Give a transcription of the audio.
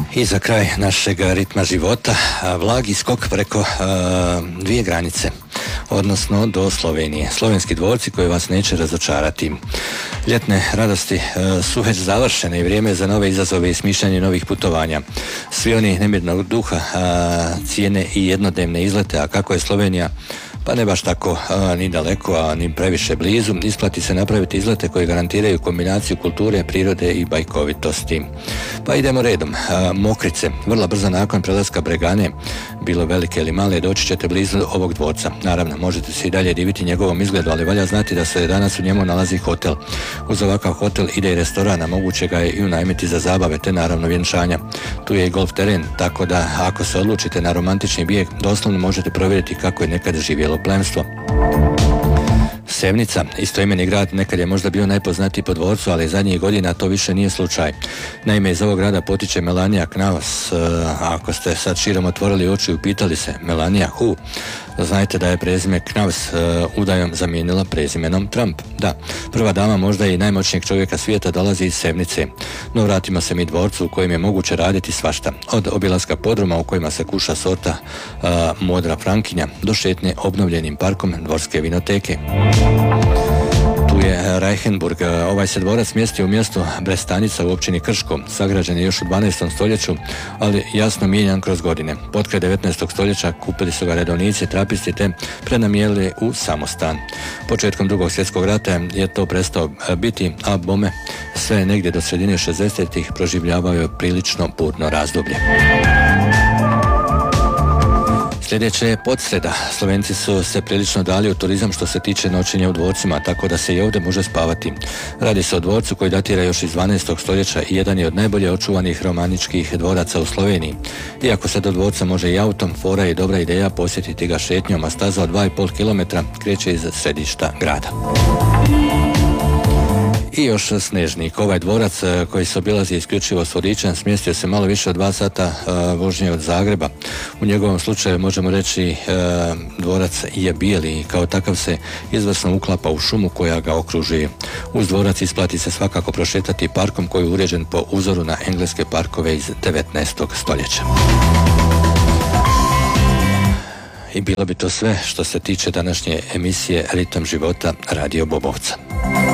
I za kraj našeg ritma života, blagi skok preko dvije granice, odnosno do Slovenije. Slovenski dvorci koji vas neće razočarati. Ljetne radosti su već završene i vrijeme za nove izazove i smišljanje novih putovanja. Svi oni nemirnog duha cijene i jednodnevne izlete, a kako je Slovenija pa ne baš tako ni daleko, a ni previše blizu, isplati se napraviti izlete koji garantiraju kombinaciju kulture, prirode i bajkovitosti. Pa idemo redom. Mokrice, vrlo brzo nakon prelaska Bregane, bilo velike ili male, doći ćete blizu ovog dvorca. Naravno, možete se i dalje diviti njegovom izgledu, ali valja znati da se danas u njemu nalazi hotel. Uz ovakav hotel ide i restoran, a moguće ga je i unajmiti za zabave, te naravno vjenčanja. Tu je i golf teren, tako da ako se odlučite na romantični bijeg, doslovno možete provjeriti kako je nekad živjelo plemstvo. Sevnica, istoimeni grad, nekad je možda bio najpoznatiji po dvorcu, ali zadnjih godina to više nije slučaj. Naime, iz ovog grada potiče Melania Knavas. Ako ste sad širom otvorili oči i upitali se Melania who, znajte da je prezime Knavas udajom zamijenila prezimenom Trump. Da, prva dama možda i najmoćnijeg čovjeka svijeta dolazi iz Sevnice. No vratimo se mi dvorcu u kojem je moguće raditi svašta. Od obilaska podruma u kojima se kuša sorta modra frankinja do šetnje obnovljenim parkom dvorske vinoteke. Tu je Reichenburg. Ovaj se dvorac mjesti u mjestu Brestanica u općini Krško. Sagrađen je još u 12. stoljeću, ali jasno mijenjan kroz godine. Potkraj 19. stoljeća kupili su ga redovnici, trapisti te prenamijenili u samostan. Početkom Drugog svjetskog rata je to prestao biti, a bome sve negdje do sredine 60-ih proživljavao je prilično burno razdoblje. Sljedeće je Podsreda. Slovenci su se prilično dali u turizam što se tiče noćenja u dvorcima, tako da se i ovdje može spavati. Radi se o dvorcu koji datira još iz 12. stoljeća i jedan je od najbolje očuvanih romaničkih dvoraca u Sloveniji. Iako se do dvorca može i autom, fora je dobra ideja posjetiti ga šetnjom, a staza od 2,5 km kreće iz središta grada. I još Snežnik. Ovaj dvorac koji se obilazi isključivo s vodičem smjestio se malo više od 2 sata vožnje od Zagreba. U njegovom slučaju možemo reći dvorac je bijeli i kao takav se izvrsno uklapa u šumu koja ga okružuje. Uz dvorac isplati se svakako prošetati parkom koji je uređen po uzoru na engleske parkove iz 19. stoljeća. I bilo bi to sve što se tiče današnje emisije Ritam života Radio Bobovca.